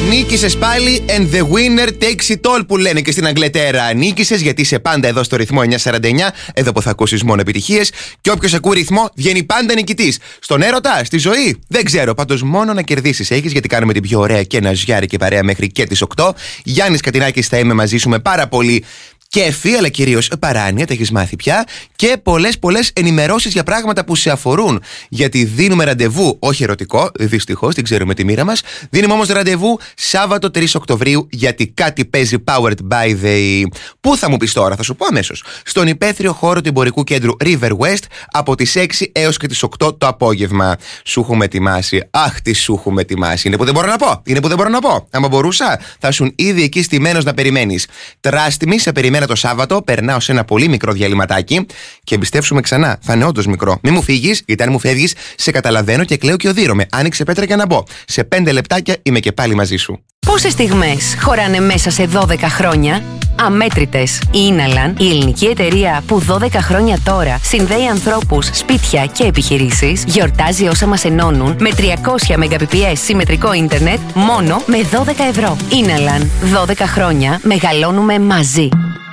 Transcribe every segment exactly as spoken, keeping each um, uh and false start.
Νίκησες πάλι and the winner takes it all που λένε και στην Αγγλετέρα. Νίκησες γιατί είσαι πάντα εδώ στο ρυθμό εννιακόσια σαράντα εννιά, εδώ που θα ακούσεις μόνο επιτυχίες. Και όποιος ακούει ρυθμό βγαίνει πάντα νικητής. Στον έρωτα, στη ζωή, δεν ξέρω. Πάντως μόνο να κερδίσεις έχεις, γιατί κάνουμε την πιο ωραία και ναζιάρη και παρέα μέχρι και τις οκτώ. Γιάννης Κατινάκης θα είμαι μαζί σου με πάρα πολύ κέφι, αλλά κυρίως παράνοια, τα έχεις μάθει πια. Και πολλές πολλές ενημερώσεις για πράγματα που σε αφορούν. Γιατί δίνουμε ραντεβού, όχι ερωτικό, δυστυχώς, την ξέρουμε τη μοίρα μας. Δίνουμε όμως ραντεβού Σάββατο τρεις Οκτωβρίου, γιατί κάτι παίζει powered by the. Πού θα μου πεις τώρα, θα σου πω αμέσως. Στον υπαίθριο χώρο του εμπορικού κέντρου River West από τις έξι έως και τις οκτώ το απόγευμα. Σου έχουμε ετοιμάσει. Αχ, τι σου έχουμε ετοιμάσει. Είναι που δεν μπορώ να πω. Είναι που δεν μπορώ να πω. Άμα μπορούσα, θα ήσουν ήδη εκεί στημένος να περιμένεις. Τράστιμη, σε περιμένω το Σάββατο, περνάω σε ένα πολύ μικρό διαλυματάκι και εμπιστεύσουμε ξανά. Θα είναι όντως μικρό. Μη μου φύγεις, γιατί αν μου φεύγεις, σε καταλαβαίνω και κλαίω και οδύρωμαι. Άνοιξε πέτρα για να μπω. Σε πέντε λεπτάκια είμαι και πάλι μαζί σου. Πόσες στιγμές χωράνε μέσα σε δώδεκα χρόνια? Αμέτρητες. Η Ίναλαν, η ελληνική εταιρεία που δώδεκα χρόνια τώρα συνδέει ανθρώπους, σπίτια και επιχειρήσεις, γιορτάζει όσα μας ενώνουν με τριακόσια μεγαμπιτ συμμετρικό ίντερνετ μόνο με δώδεκα ευρώ. Ίναλαν. δώδεκα χρόνια μεγαλώνουμε μαζί.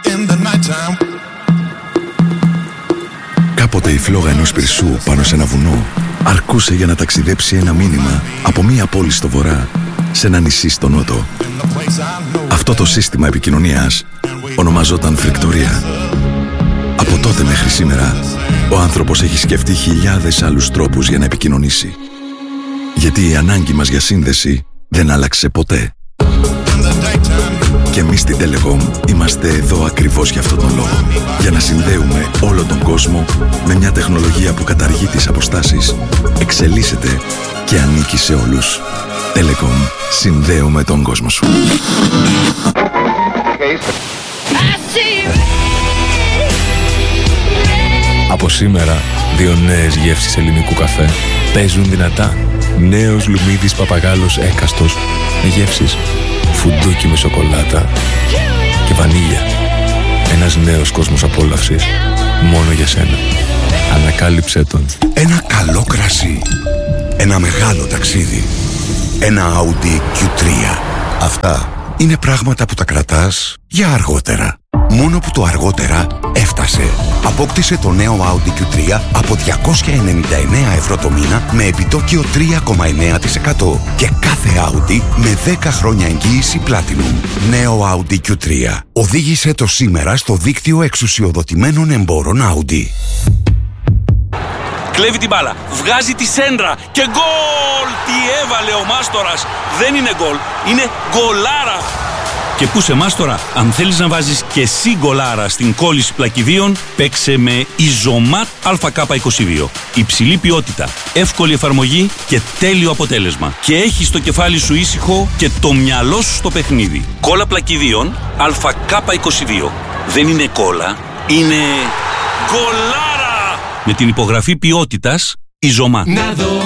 Κάποτε η φλόγα ενός πυρσού πάνω σε ένα βουνό αρκούσε για να ταξιδέψει ένα μήνυμα από μία πόλη στο βορρά σε ένα νησί στο νότο. Αυτό το σύστημα επικοινωνίας ονομαζόταν φρικτορία. Από τότε μέχρι σήμερα, ο άνθρωπος έχει σκεφτεί χιλιάδες άλλους τρόπους για να επικοινωνήσει. Γιατί η ανάγκη μας για σύνδεση δεν άλλαξε ποτέ. Και εμείς στην Telecom είμαστε εδώ ακριβώς για αυτόν τον λόγο. Για να συνδέουμε όλο τον κόσμο με μια τεχνολογία που καταργεί τις αποστάσεις, εξελίσσεται και ανήκει σε όλους. Telecom. Συνδέουμε τον κόσμο σου. Από σήμερα, δύο νέες γεύσεις ελληνικού καφέ παίζουν δυνατά. Νέος Λουμίδης Παπαγάλος έκαστος με γεύσεις φουντούκι με σοκολάτα και βανίλια. Ένας νέος κόσμος απόλαυσης μόνο για σένα. Ανακάλυψέ τον. Ένα καλό κρασί. Ένα μεγάλο ταξίδι. Ένα Audi κιου τρία. Αυτά είναι πράγματα που τα κρατάς για αργότερα. Μόνο που το αργότερα έφτασε. Απόκτησε το νέο Audi κιου τρία από διακόσια ενενήντα εννέα ευρώ το μήνα με επιτόκιο τρία κόμμα εννέα τοις εκατό και κάθε Audi με δέκα χρόνια εγγύηση Platinum. Νέο Audi κιου τρία. Οδήγησε το σήμερα στο δίκτυο εξουσιοδοτημένων εμπόρων Audi. Κλέβει την μπάλα, βγάζει τη σέντρα και γκολ! Τι έβαλε ο Μάστορας! Δεν είναι γκολ, είναι γκολάρα! Και πού σε Μάστορα, αν θέλεις να βάζεις και εσύ γκολάρα στην κόλληση πλακιδίων, παίξε με Ιζωμάτ Α Κ είκοσι δύο. Υψηλή ποιότητα, εύκολη εφαρμογή και τέλειο αποτέλεσμα. Και έχεις το κεφάλι σου ήσυχο και το μυαλό σου στο παιχνίδι. Κόλλα πλακιδίων Α Κ είκοσι δύο. Δεν είναι κόλλα, είναι γκολάρα! Με την υπογραφή ποιότητας Ιζωμάτ.